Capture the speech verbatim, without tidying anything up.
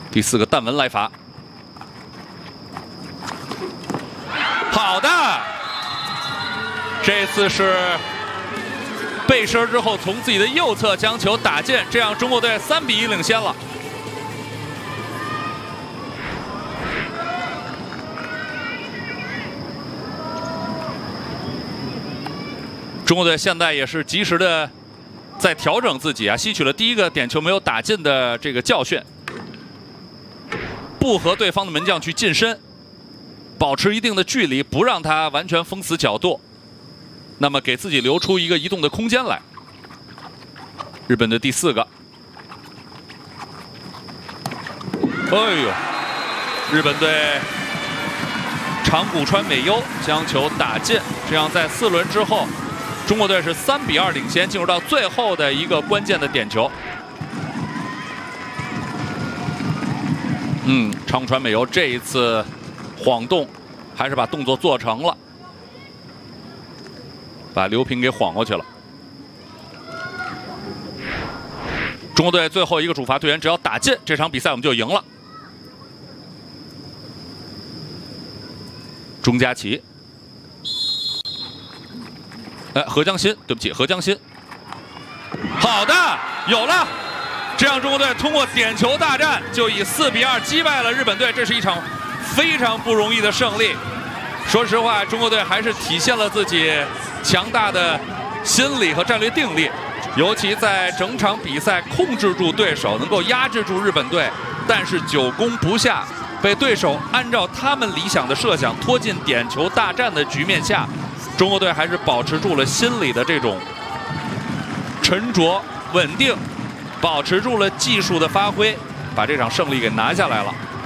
第四个弹文来罚，好的，这次是背身之后从自己的右侧将球打进，这样中国队三比一领先了。中国队现在也是及时的在调整自己啊，吸取了第一个点球没有打进的这个教训，不和对方的门将去近身，保持一定的距离，不让他完全封死角度，那么给自己留出一个移动的空间来。日本的第四个，哎呦，日本队长谷川美优将球打进，这样在四轮之后。中国队是三比二领先，进入到最后的一个关键的点球。嗯，长谷川美优这一次晃动，还是把动作做成了，把刘平给晃过去了。中国队最后一个主罚队员只要打进，这场比赛我们就赢了。钟佳琪。哎，何江新，对不起，何江新。好的，有了，这样中国队通过点球大战就以四比二击败了日本队，这是一场非常不容易的胜利。说实话，中国队还是体现了自己强大的心理和战略定力，尤其在整场比赛控制住对手，能够压制住日本队，但是久攻不下，被对手按照他们理想的设想拖进点球大战的局面下。中国队还是保持住了心理的这种沉着稳定，保持住了技术的发挥，把这场胜利给拿下来了。